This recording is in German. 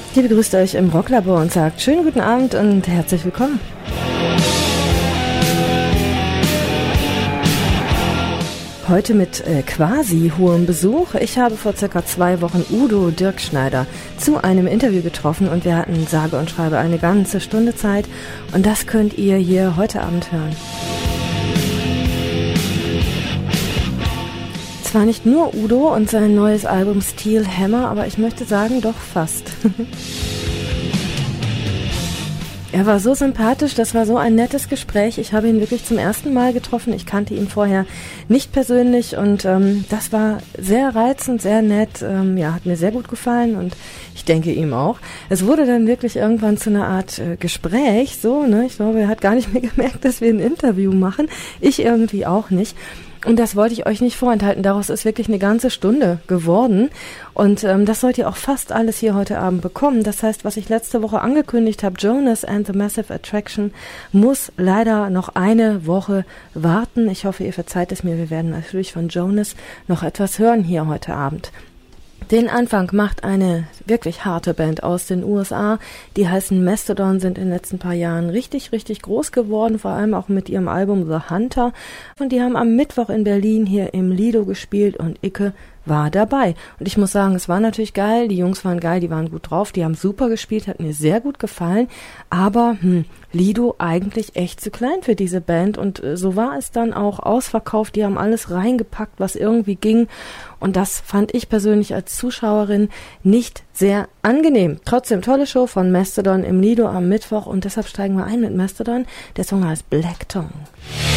Die begrüßt euch im Rocklabor und sagt schönen guten Abend und herzlich willkommen. Heute mit quasi hohem Besuch. Ich habe vor circa 2 Wochen Udo Dirkschneider zu einem Interview getroffen und wir hatten sage und schreibe eine ganze Stunde Zeit und das könnt ihr hier heute Abend hören. Zwar nicht nur Udo und sein neues Album Steel Hammer, aber ich möchte sagen, doch fast. Er war so sympathisch, das war so ein nettes Gespräch. Ich habe ihn wirklich zum ersten Mal getroffen. Ich kannte ihn vorher nicht persönlich und das war sehr reizend, sehr nett. Hat mir sehr gut gefallen und ich denke ihm auch. Es wurde dann wirklich irgendwann zu einer Art Gespräch, so, ne? Ich glaube, er hat gar nicht mehr gemerkt, dass wir ein Interview machen. Ich irgendwie auch nicht. Und das wollte ich euch nicht vorenthalten. Daraus ist wirklich eine ganze Stunde geworden. Und das sollt ihr auch fast alles hier heute Abend bekommen. Das heißt, was ich letzte Woche angekündigt habe, Jonas and the Massive Attraction, muss leider noch eine Woche warten. Ich hoffe, ihr verzeiht es mir. Wir werden natürlich von Jonas noch etwas hören hier heute Abend. Den Anfang macht eine wirklich harte Band aus den USA. Die heißen Mastodon, sind in den letzten paar Jahren richtig, richtig groß geworden, vor allem auch mit ihrem Album The Hunter. Und die haben am Mittwoch in Berlin hier im Lido gespielt und Icke war dabei. Und ich muss sagen, es war natürlich geil, die Jungs waren geil, die waren gut drauf, die haben super gespielt, hat mir sehr gut gefallen, aber Lido eigentlich echt zu klein für diese Band und so war es dann auch ausverkauft, die haben alles reingepackt, was irgendwie ging und das fand ich persönlich als Zuschauerin nicht sehr angenehm. Trotzdem tolle Show von Mastodon im Lido am Mittwoch und deshalb steigen wir ein mit Mastodon. Der Song heißt Black Tongue.